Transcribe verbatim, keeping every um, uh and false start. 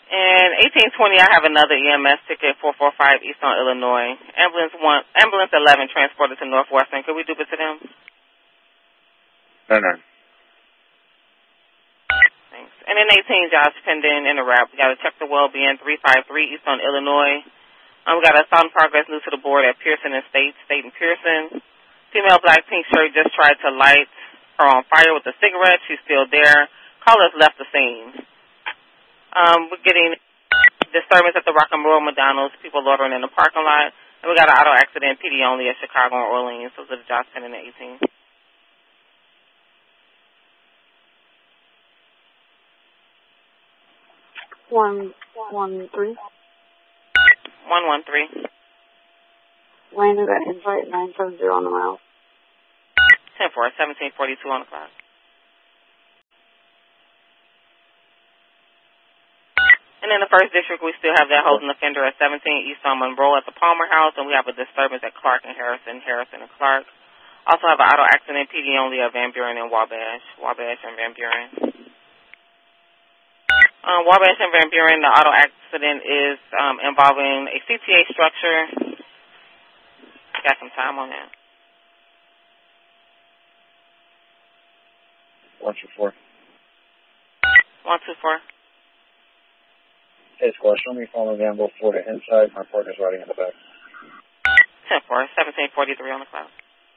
And eighteen twenty, I have another E M S ticket, four four five Eastern Illinois. Ambulance one, ambulance eleven transported to Northwestern. Could we do it to them? No, no. Thanks. And then eighteen, jobs pending in a wrap. We got to check the well-being, three five three Eastern Illinois. Um, we got a sound progress new to the board at Pearson and State, State and Pearson. Female black pink shirt just tried to light her on fire with a cigarette. She's still there. Callers left the scene. Um, we're getting disturbance at the Rock and Roll McDonald's, people loitering in the parking lot. And we got an auto accident, P D only, at Chicago and Orleans. Those are the jobs pending at eighteen. One, one, three. One, one, three. Landed at Invite nine seven zero on the mile. Ten four, seventeen forty-two on the clock. And in the first district, we still have that holding offender at seventeen East on Monroe at the Palmer House, and we have a disturbance at Clark and Harrison, Harrison and Clark. Also have an auto accident, P D only, at Van Buren and Wabash, Wabash and Van Buren. Um, Wabash and Van Buren, the auto accident is um, involving a C T A structure. Got some time on that. One two four. One two four. Hey, squad, show me following Gamble four to inside. My partner's riding in the back. Ten four, seventeen forty-three on the clock.